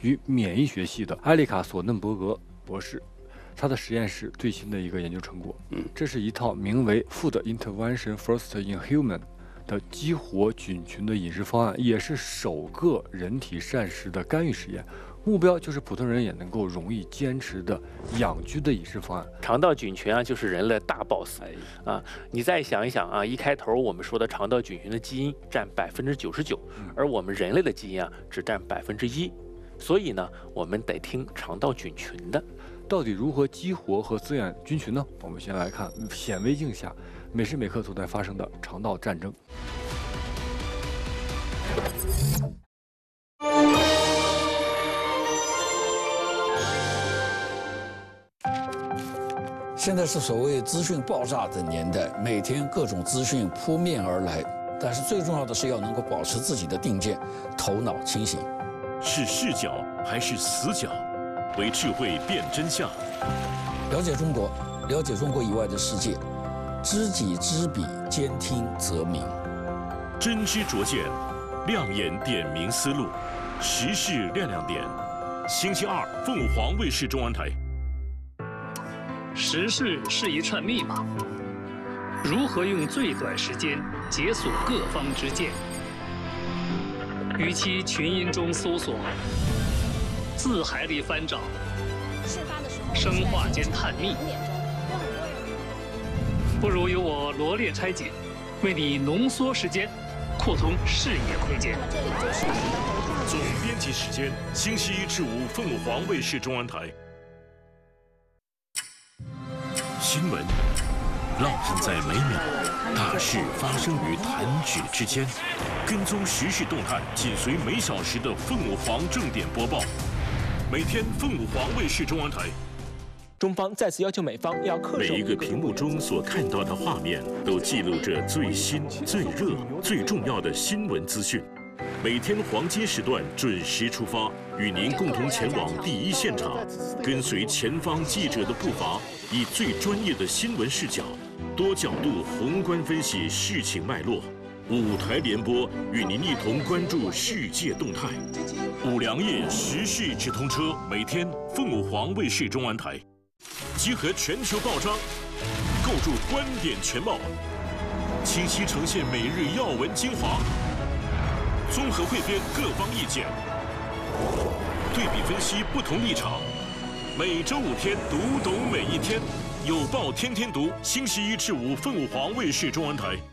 与免疫学系的埃里卡·索嫩伯格博士，他的实验室最新的一个研究成果。这是一套名为 Food Intervention First in Human 的激活菌群的饮食方案，也是首个人体膳食的干预实验。目标就是普通人也能够容易坚持的养居的饮食方案。 肠道菌群啊，就是人类大 boss 啊！你再想一想啊，一开头我们说的肠道菌群的基因占99%，而我们人类的基因啊只占1%，所以呢，我们得听肠道菌群的。 到底如何激活和滋养菌群呢？我们先来看显微镜下每时每刻都在发生的肠道战争。 现在是所谓资讯爆炸的年代，每天各种资讯扑面而来，但是最重要的是要能够保持自己的定见，头脑清醒。 是视角还是死角？为智慧辨真相。 了解中国，了解中国以外的世界，知己知彼，兼听则明。 真知灼见，亮眼点明思路，时事亮亮点。星期二，凤凰卫视中文台。 时事是一串密码，如何用最短时间解锁各方之见？与其群音中搜索，字海里翻找，生化间探秘，不如由我罗列拆解，为你浓缩时间，扩通视野空间。 总编辑时间：星期一至五，凤凰卫视中文台。新闻烙印在每秒，大事发生于弹指之间。跟踪时事动态，紧随每小时的凤凰正点播报。每天凤凰卫视中文台。 中方再次要求美方要恪守。 每一个屏幕中所看到的画面，都记录着最新、最热、最重要的新闻资讯。每天黄金时段准时出发，与您共同前往第一现场，跟随前方记者的步伐，以最专业的新闻视角，多角度宏观分析事情脉络。五台联播，与您一同关注世界动态。五粮液时事直通车，每天凤凰卫视中文台，集合全球报章，构筑观点全貌，清晰呈现每日要闻精华。综合汇编各方意见，对比分析不同立场。每周5天，读懂每一天。有报天天读，星期一至五，凤凰卫视中文台。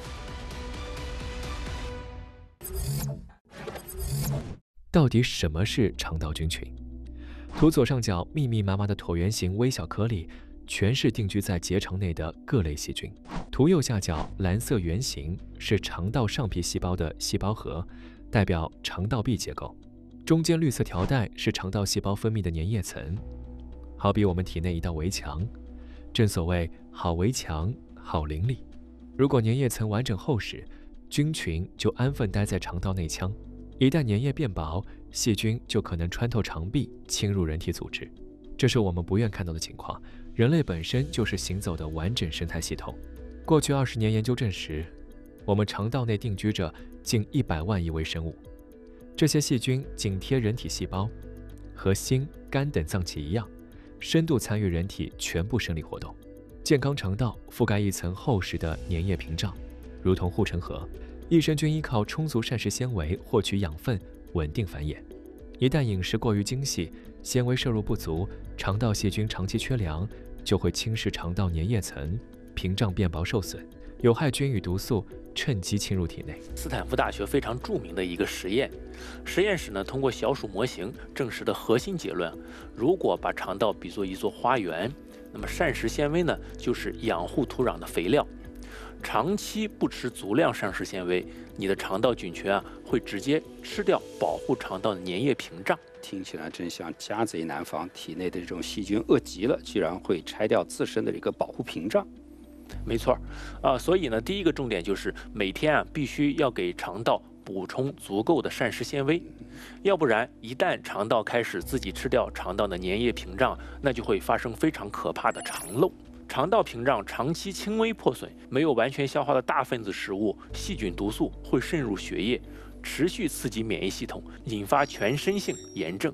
到底什么是肠道菌群？图左上角密密麻麻的椭圆形微小颗粒，全是定居在结肠内的各类细菌。图右下角蓝色圆形是肠道上皮细胞的细胞核，代表肠道壁结构。中间绿色条带是肠道细胞分泌的粘液层，好比我们体内一道围墙。正所谓好围墙好邻里，如果粘液层完整厚实，菌群就安分待在肠道内腔。一旦粘液变薄，细菌就可能穿透肠壁，侵入人体组织。这是我们不愿看到的情况。人类本身就是行走的完整生态系统。过去20年研究证实，我们肠道内定居着近100万亿微生物，这些细菌紧贴人体细胞，和心、肝等脏器一样，深度参与人体全部生理活动。健康肠道覆盖一层厚实的粘液屏障，如同护城河。益生菌依靠充足膳食纤维获取养分，稳定繁衍。一旦饮食过于精细，纤维摄入不足，肠道细菌长期缺粮，就会侵蚀肠道粘液层，屏障变薄受损，有害菌与毒素趁机侵入体内。 斯坦福大学非常著名的一个实验，实验室呢通过小鼠模型证实的核心结论：如果把肠道比作一座花园，那么膳食纤维呢就是养护土壤的肥料。长期不吃足量膳食纤维，你的肠道菌群啊会直接吃掉保护肠道的粘液屏障。 听起来真像家贼难防，体内的这种细菌饿极了，居然会拆掉自身的这个保护屏障。 没错，所以呢，第一个重点就是每天啊必须要给肠道补充足够的膳食纤维，要不然一旦肠道开始自己吃掉肠道的粘液屏障，那就会发生非常可怕的肠漏。肠道屏障长期轻微破损，没有完全消化的大分子食物、细菌毒素会渗入血液，持续刺激免疫系统，引发全身性炎症。